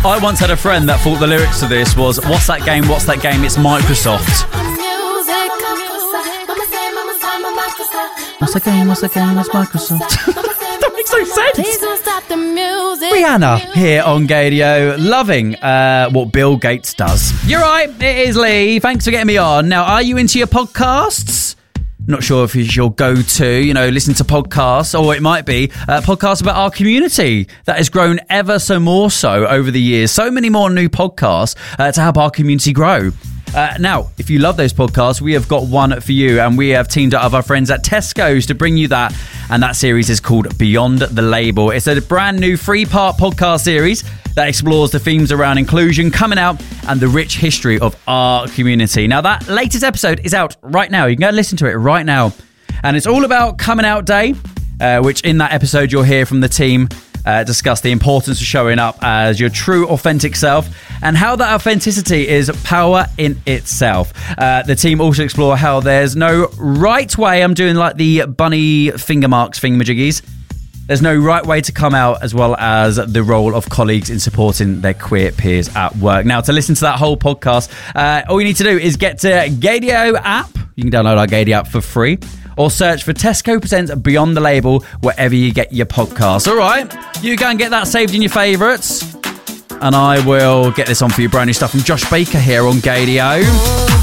I once had a friend that thought the lyrics to this was, what's that game, what's that game, it's Microsoft. What's the game, it's Microsoft. That makes no sense. Rihanna here on Gadio, loving what Bill Gates does. You're right, it is Lee. Thanks for getting me on. Now, are you into your podcasts? Not sure if it's your go-to, listen to podcasts, or it might be podcasts about our community that has grown ever so more so over the years. So many more new podcasts to help our community grow. Now, if you love those podcasts, we have got one for you, and we have teamed up with our friends at Tesco's to bring you that. And that series is called Beyond the Label. It's a brand new 3-part podcast series that explores the themes around inclusion, coming out, and the rich history of our community. Now, that latest episode is out right now. You can go and listen to it right now. And it's all about Coming Out Day, which in that episode you'll hear from the team discuss the importance of showing up as your true, authentic self and how that authenticity is power in itself. The team also explore how there's no right way. I'm doing like the bunny finger marks, thingamajiggies. There's no right way to come out, as well as the role of colleagues in supporting their queer peers at work. Now, to listen to that whole podcast, all you need to do is get to Gadio app. You can download our Gadio app for free, or search for Tesco Presents Beyond the Label wherever you get your podcasts. All right, you go and get that saved in your favourites, and I will get this on for you. Brand new stuff from Josh Baker here on Gadio.